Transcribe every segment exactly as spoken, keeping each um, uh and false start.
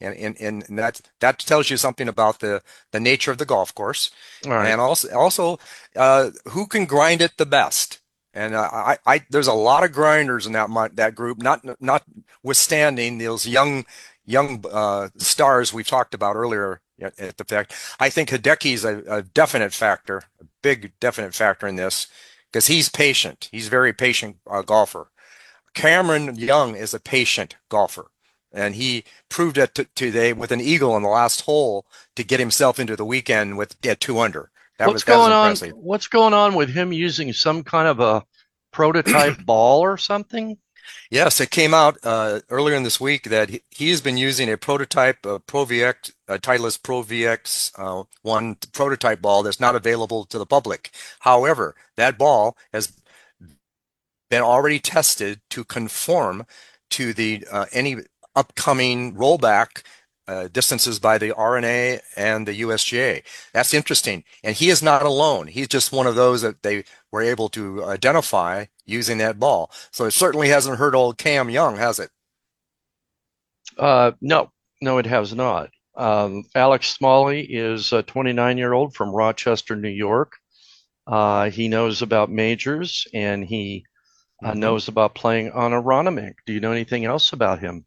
and and, and that that tells you something about the the nature of the golf course, All right. and also also uh, who can grind it the best. And uh, I, I, there's a lot of grinders in that that group, not notwithstanding those young young uh, stars we've talked about earlier. At, at the fact, I think Hideki's a, a definite factor, a big definite factor in this, because he's patient. He's a very patient uh, golfer. Cameron Young is a patient golfer, and he proved it t today with an eagle on the last hole to get himself into the weekend with at two under. That What's was that was going on? impressive. What's going on with him using some kind of a prototype ball or something? Yes, it came out uh, earlier in this week that he, he has been using a prototype uh, Pro V X, uh, Titleist Pro V X uh, one prototype ball that's not available to the public. However, that ball has been already tested to conform to the uh, any upcoming rollback uh, distances by the R N A and the U S G A. That's interesting. And he is not alone. He's just one of those that they were able to identify using that ball. So it certainly hasn't hurt old Cam Young, has it? Uh, no, no, it has not. Um, Alex Smalley is a twenty-nine year old from Rochester, New York. Uh, he knows about majors and he uh, Hmm. knows about playing on Aronimink. Do you know anything else about him?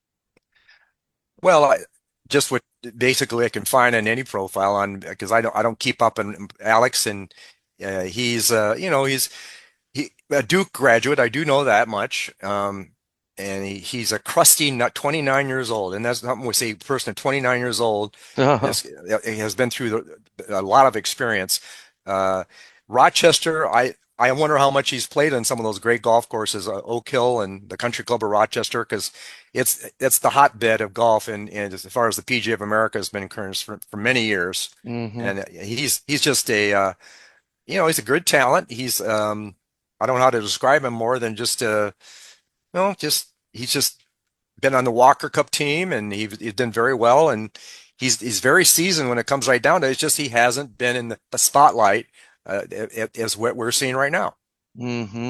Well, I, just what basically I can find in any profile on because I don't I don't keep up on Alex and uh, he's uh, you know he's he a Duke graduate. I do know that much. Um, and he, he's a crusty nut, twenty-nine years old, and that's not we say a person at twenty-nine years old is has been through the, a lot of experience. Uh, Rochester, I I wonder how much he's played on some of those great golf courses, uh, Oak Hill and the Country Club of Rochester, because it's it's the hotbed of golf, and, and as far as the P G A of America has been concerned for, for many years. Hmm. And he's he's just a uh, you know, he's a good talent. He's um I don't know how to describe him more than just uh you know, just he's just been on the Walker Cup team and he, he's done very well and he's he's very seasoned when it comes right down to it. It's just he hasn't been in the, the spotlight uh, as what we're seeing right now. Hmm.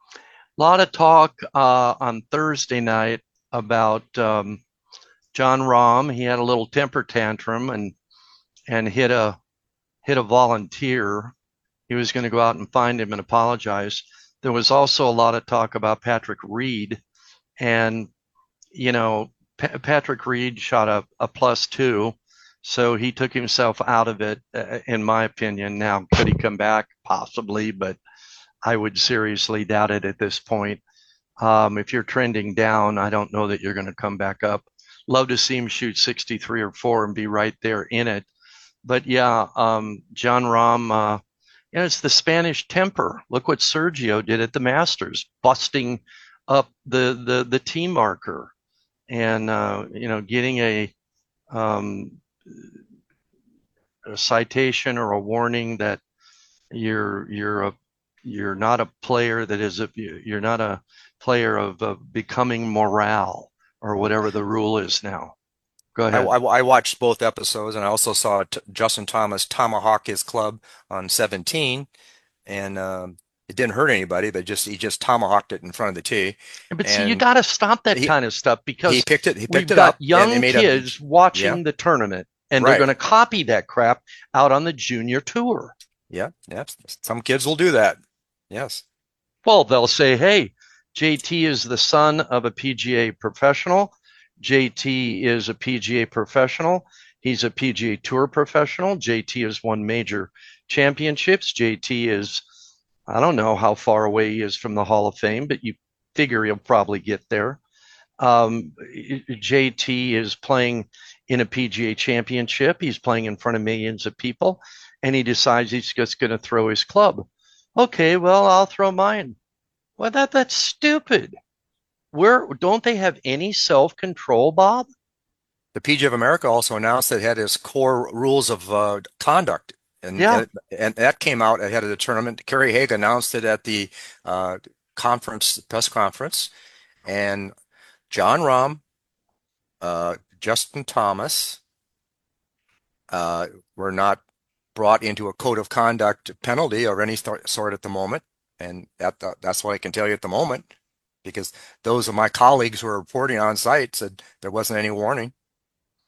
A lot of talk uh, on Thursday night about um, John Rahm. He had a little temper tantrum and and hit a hit a volunteer. He was going to go out and find him and apologize. There was also a lot of talk about Patrick Reed, and you know, Pa- Patrick Reed shot a, a plus two, so he took himself out of it, uh, in my opinion. Now, could he come back? Possibly, but I would seriously doubt it at this point. Um, if you're trending down, I don't know that you're going to come back up. Love to see him shoot sixty-three or four and be right there in it. But yeah, um, John Rahm, uh, yeah, it's the Spanish temper. Look what Sergio did at the Masters, busting up the the the tee marker and uh, you know getting a, um, a citation or a warning that you're you're a you're not a player that is a you're not a player of, of becoming morale or whatever the rule is now. Go I, ahead. I, I watched both episodes and I also saw t Justin Thomas tomahawk his club on seventeen and um, it didn't hurt anybody, but just he just tomahawked it in front of the tee, But see, you and got to stop that he kind of stuff he because picked it he picked we've it got up and it young made a kids yeah, watching the tournament and they're right. going to copy that crap out on the junior tour. Yeah, yeah. Some kids will do that. Yes. Well, they'll say, hey, J T is the son of a P G A professional. J T is a P G A professional. He's a P G A Tour professional. J T has won major championships. J T is, I don't know how far away he is from the Hall of Fame, but you figure he'll probably get there. Um, J T is playing in a P G A championship. He's playing in front of millions of people, and he decides he's just going to throw his club. Okay, well, I'll throw mine. Well, that that's stupid. Where don't they have any self-control, Bob? The P G A of America also announced that it had its core rules of uh, conduct, and, Yeah. and and that came out ahead of the tournament. Kerry Haig announced it at the uh, conference, press conference, and John Rahm, uh, Justin Thomas uh, were not brought into a code of conduct penalty of any sort at the moment, and that that's what I can tell you at the moment, because those of my colleagues who are reporting on site said there wasn't any warning.